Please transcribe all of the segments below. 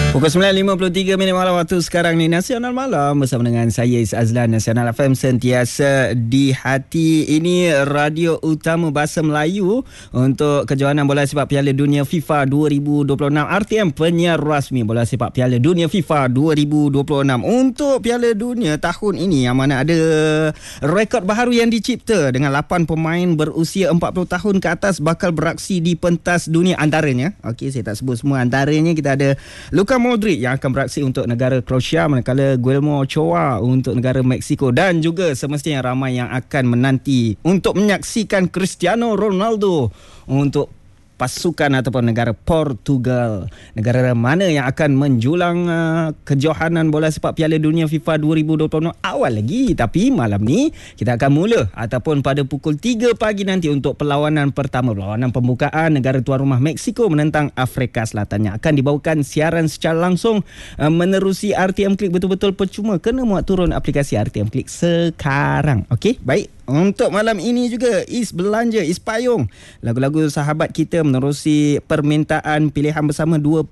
Pukul 9.53 malam waktu sekarang ni, Nasional Malam bersama dengan saya Is Azlan. Nasional FM sentiasa di hati. Ini radio utama bahasa Melayu untuk kejohanan bola sepak Piala Dunia FIFA 2026. RTM penyiar rasmi bola sepak Piala Dunia FIFA 2026. Untuk Piala Dunia tahun ini yang mana ada rekod baharu yang dicipta dengan 8 pemain berusia 40 tahun ke atas bakal beraksi di pentas dunia. Antaranya, okey, saya tak sebut semua, antaranya kita ada Luka Modric yang akan beraksi untuk negara Croatia, manakala Guillermo Ochoa untuk negara Mexico, dan juga semestinya ramai yang akan menanti untuk menyaksikan Cristiano Ronaldo untuk pasukan ataupun negara Portugal. Negara mana yang akan menjulang kejohanan bola sepak Piala Dunia FIFA 2026 awal lagi. Tapi malam ni kita akan mula ataupun pada pukul 3 pagi nanti untuk perlawanan pertama, perlawanan pembukaan negara tuan rumah Mexico menentang Afrika Selatan, yang akan dibawakan siaran secara langsung menerusi RTM Klik. Betul-betul percuma, kena muat turun aplikasi RTM Klik sekarang. Okey, baik. Untuk malam ini juga Is belanja, Is payung lagu-lagu sahabat kita menerusi permintaan pilihan bersama 2/0.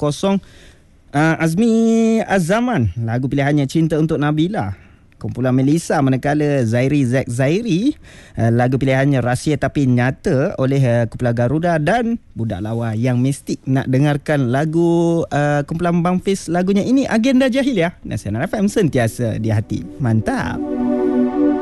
Azmi Azzaman, lagu pilihannya Cinta Untuk Nabila. Kumpulan Melissa manakala Zairi Zack Zairi, lagu pilihannya Rahsia Tapi Nyata oleh kumpulan Garuda. Dan Budak Lawa yang mistik nak dengarkan lagu kumpulan Bang Fiz, lagunya ini Agenda Jahiliah. Nasional FM sentiasa di hati. Mantap.